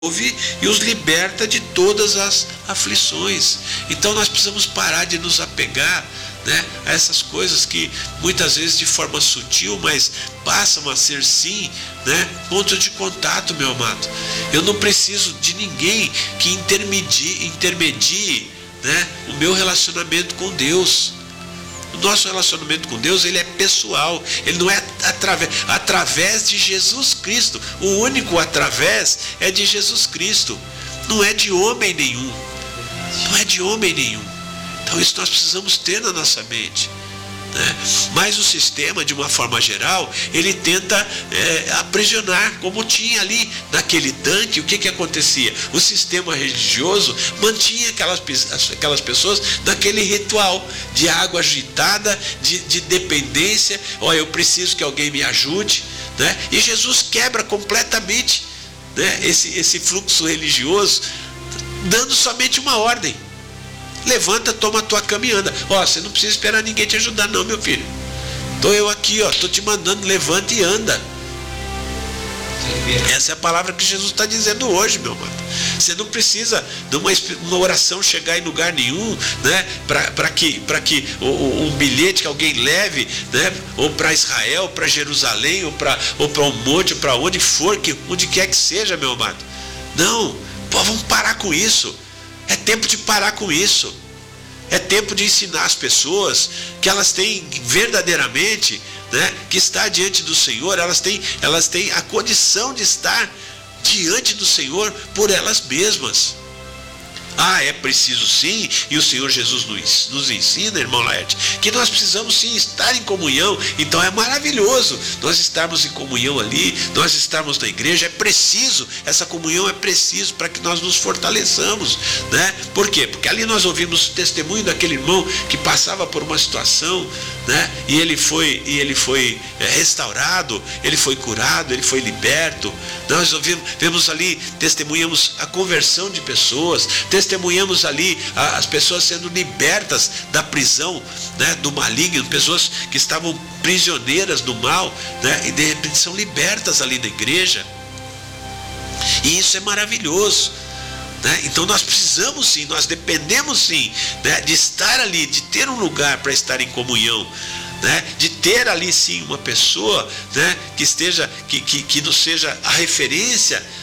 ouve e os liberta de todas as aflições. Então nós precisamos parar de nos apegar, né, a essas coisas que muitas vezes de forma sutil, mas passam a ser sim, né, ponto de contato, meu amado. Eu não preciso de ninguém que intermedie, né, o meu relacionamento com Deus. O nosso relacionamento com Deus, ele é pessoal, ele não é através de Jesus Cristo. O único através é de Jesus Cristo, não é de homem nenhum, não é de homem nenhum. Então isso nós precisamos ter na nossa mente, né? Mas o sistema, de uma forma geral, ele tenta aprisionar, como tinha ali naquele tanque. O que acontecia? O sistema religioso mantinha aquelas pessoas naquele ritual de água agitada, de dependência. Olha, eu preciso que alguém me ajude, né? E Jesus quebra completamente, né, esse fluxo religioso, dando somente uma ordem: levanta, toma a tua cama e anda. Ó, você não precisa esperar ninguém te ajudar não, meu filho. Estou eu aqui, ó, estou te mandando, levanta e anda. Essa é a palavra que Jesus está dizendo hoje, meu amado. Você não precisa de uma oração chegar em lugar nenhum, né, para que um bilhete que alguém leve, né, ou para Israel, para Jerusalém, ou para um monte, ou para onde for, onde quer que seja, meu amado. Não, pô, vamos parar com isso. É tempo de parar com isso. É tempo de ensinar as pessoas que elas têm verdadeiramente, né, que estar diante do Senhor. Elas têm a condição de estar diante do Senhor por elas mesmas. Ah, é preciso sim, e o Senhor Jesus nos ensina, irmão Laerte, que nós precisamos sim estar em comunhão. Então é maravilhoso nós estarmos em comunhão ali, nós estarmos na igreja. É preciso, essa comunhão é preciso para que nós nos fortaleçamos, né? Por quê? Porque ali nós ouvimos o testemunho daquele irmão que passava por uma situação, né? E ele foi restaurado, ele foi curado, ele foi liberto. Nós vemos ali, testemunhamos a conversão de pessoas, testemunhamos ali as pessoas sendo libertas da prisão, né, do maligno, pessoas que estavam prisioneiras do mal, né, e de repente são libertas ali na igreja. E isso é maravilhoso, né? Então nós precisamos sim, nós dependemos sim, né, de estar ali, de ter um lugar para estar em comunhão, né, de ter ali sim uma pessoa, né, que nos seja a referência